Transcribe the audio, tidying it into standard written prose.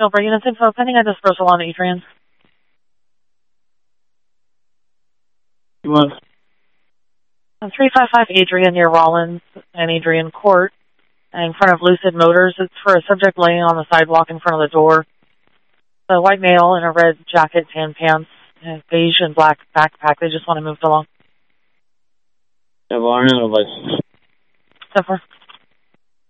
No, bringing this info pending a dispersal on Adrian. You want? 355 Adrian near Rollins and Adrian Court in front of Lucid Motors. It's for a subject laying on the sidewalk in front of the door. A white male in a red jacket, tan pants, and beige and black backpack. They just want to move along. Yeah, well, I don't know, like... So far.